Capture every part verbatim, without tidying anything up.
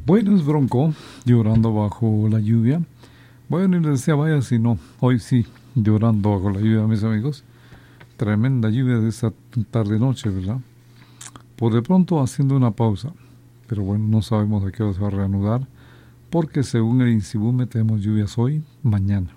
Bueno, es Bronco, llorando bajo la lluvia. Bueno, y les decía, vaya si no, hoy sí, llorando bajo la lluvia, mis amigos. Tremenda lluvia de esta tarde-noche, ¿verdad? Por de pronto haciendo una pausa. Pero bueno, no sabemos a qué hora se va a reanudar, porque según el INSIBUME tenemos lluvias hoy, mañana.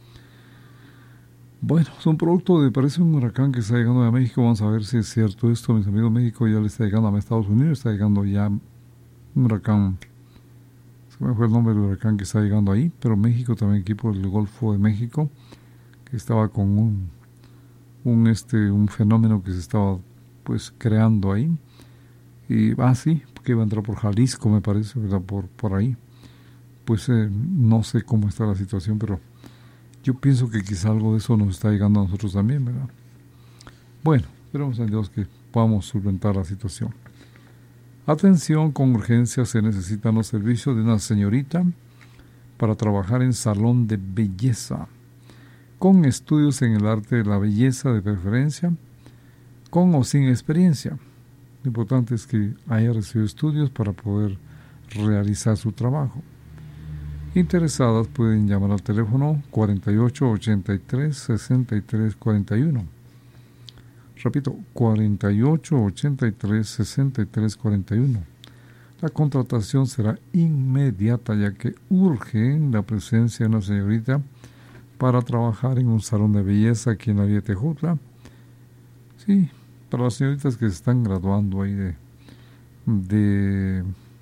Bueno, es un producto de, parece un huracán que está llegando a México. Vamos a ver si es cierto esto, mis amigos. México ya le está llegando a Estados Unidos, está llegando ya un huracán. Se me fue el nombre del huracán que está llegando ahí, pero México también, equipo del Golfo de México, que estaba con un, un, este, un fenómeno que se estaba pues creando ahí. Y, ah, sí, que iba a entrar por Jalisco, me parece, ¿verdad? Por, por ahí. Pues eh, no sé cómo está la situación, pero yo pienso que quizá algo de eso nos está llegando a nosotros también, ¿verdad? Bueno, esperemos a Dios que podamos solventar la situación. Atención, con urgencia se necesitan los servicios de una señorita para trabajar en salón de belleza, con estudios en el arte de la belleza de preferencia, con o sin experiencia. Lo importante es que haya recibido estudios para poder realizar su trabajo. Interesadas pueden llamar al teléfono cuarenta y ocho ochenta y tres sesenta y tres cuarenta y uno. Repito, cuarenta y ocho ochenta y tres sesenta y tres cuarenta y uno. La contratación será inmediata, ya que urge la presencia de una señorita para trabajar en un salón de belleza aquí en la vía Tejutla. Sí, para las señoritas que se están graduando ahí de, de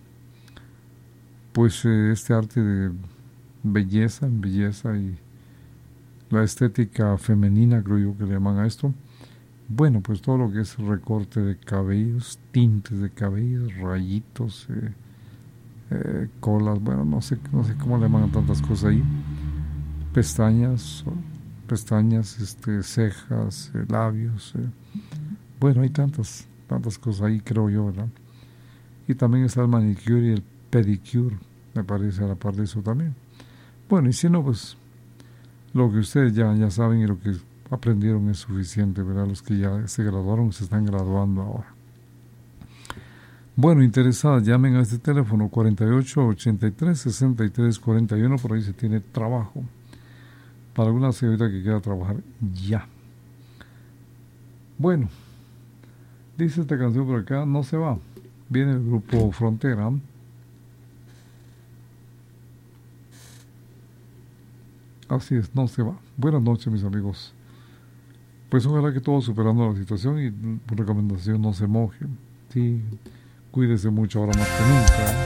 pues eh, este arte de belleza, en belleza y la estética femenina, creo yo que le llaman a esto. Bueno, pues todo lo que es recorte de cabellos, tintes de cabellos, rayitos, eh, eh, colas, bueno, no sé, no sé cómo le llaman a tantas cosas ahí. Pestañas, pestañas, este, cejas, eh, labios. Eh. Bueno, hay tantas, tantas cosas ahí, creo yo, ¿verdad? Y también está el manicure y el pedicure, me parece, a la par de eso también. Bueno, y si no, pues lo que ustedes ya, ya saben y lo que aprendieron es suficiente, ¿verdad? Los que ya se graduaron, se están graduando ahora. Bueno, interesadas, llamen a este teléfono cuarenta y ocho ochenta y tres sesenta y tres cuarenta y uno, por ahí se tiene trabajo. Para alguna señorita que quiera trabajar ya. Bueno, dice esta canción por acá, no se va. Viene el grupo Frontera. Así es, no se va. Buenas noches, mis amigos. Pues ojalá que todos superando la situación y por recomendación no se mojen. Sí, cuídese mucho ahora más que nunca.